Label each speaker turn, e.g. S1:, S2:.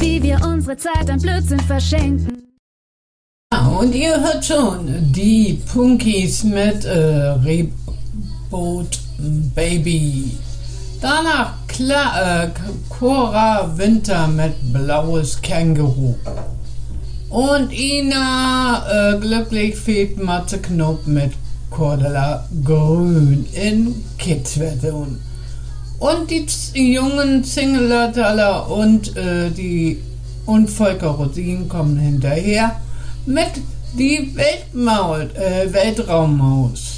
S1: wie wir unsere Zeit an Blödsinn verschenken.
S2: Und ihr hört schon die Punkies mit Reboot Baby. Danach Cora Winter mit Blaues Känguru. Und Ina glücklich fehlt Matze Knob mit Cordula Grün in Kids-Version. Und die jungen Single-Taler und Volker Rosin kommen hinterher mit die Weltraummaus.